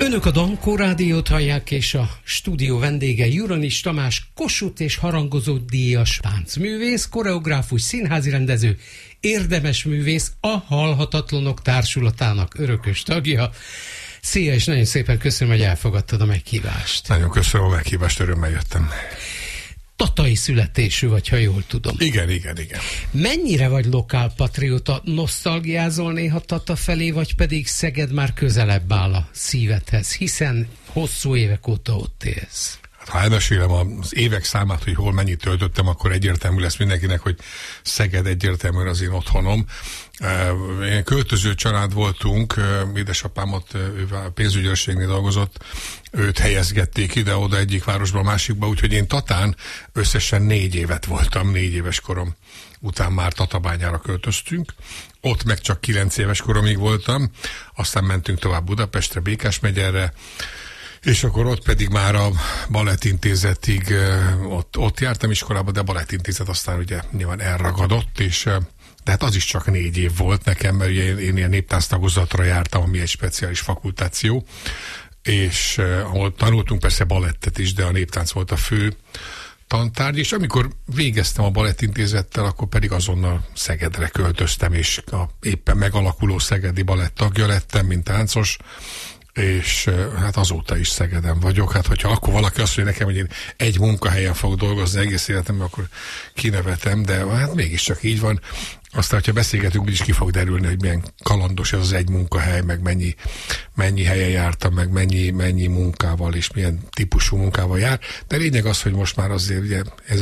Önök a Dankó Rádiót hallják, és a stúdió vendége Juranics Tamás, Kossuth és harangozó díjas táncművész, koreográfus, színházi rendező, érdemes művész, a Halhatatlanok Társulatának örökös tagja. Szia, és nagyon szépen köszönöm, hogy elfogadtad a meghívást. Nagyon köszönöm a meghívást, örömmel jöttem. Tatai születésű vagy, ha jól tudom. Igen. Mennyire vagy lokálpatrióta? Nosztalgiázol néha Tata felé, vagy pedig Szeged már közelebb áll a szívedhez, hiszen hosszú évek óta ott élsz? Ha elmesélem az évek számát, hogy hol mennyit töltöttem, akkor egyértelmű lesz mindenkinek, hogy Szeged egyértelműen az én otthonom. Ilyen költöző család voltunk, édesapám ott a pénzügyőrségnél dolgozott, őt helyezgették ide-oda egyik városba a másikba, úgyhogy én Tatán összesen 4 évet voltam, 4 éves korom után már Tatabányára költöztünk. Ott meg csak 9 éves koromig voltam, aztán mentünk tovább Budapestre, Békásmegyerre, és akkor ott pedig már a balettintézetig, ott jártam iskolába, de a balettintézet aztán ugye nyilván elragadott, és de hát az is csak 4 év volt nekem, mert ugye én ilyen néptánctagozatra jártam, ami egy speciális fakultáció, és ahol tanultunk persze balettet is, de a néptánc volt a fő tantárgy, és amikor végeztem a balettintézettel, akkor pedig azonnal Szegedre költöztem, és a éppen megalakuló szegedi balett tagja lettem, mint táncos, és hát azóta is Szegeden vagyok. Hát hogyha akkor valaki azt mondja nekem, hogy én egy munkahelyen fogok dolgozni egész életemben, akkor kinevetem, de hát mégiscsak így van. Aztán, hogyha beszélgetünk, úgyis ki fog derülni, hogy milyen kalandos ez az egy munkahely, meg mennyi helyen jártam, meg mennyi munkával és milyen típusú munkával jár. De lényeg az, hogy most már azért ugye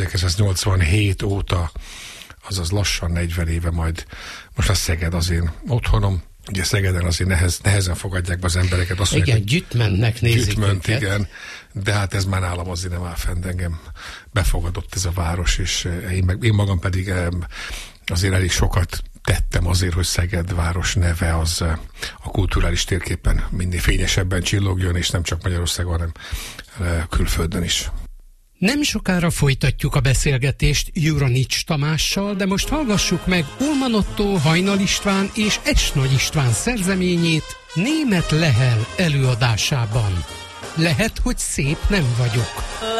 1987 óta, azaz lassan 40 éve majd, most a Szeged az én otthonom. Ugye Szegeden azért nehezen fogadják be az embereket. Azt igen, Gyütmöntnek nézik Gyütmönt, igen, de hát ez már nálam azért nem áll fenn, engem befogadott ez a város, és én magam pedig azért elég sokat tettem azért, hogy Szeged város neve az a kulturális térképen minél fényesebben csillogjon, és nem csak Magyarországon, hanem külföldön is. Nem sokára folytatjuk a beszélgetést Juranics Tamással, de most hallgassuk meg Ulman Ottó, Hajnal István és Esnagy István szerzeményét Német Lehel előadásában. Lehet, hogy szép nem vagyok.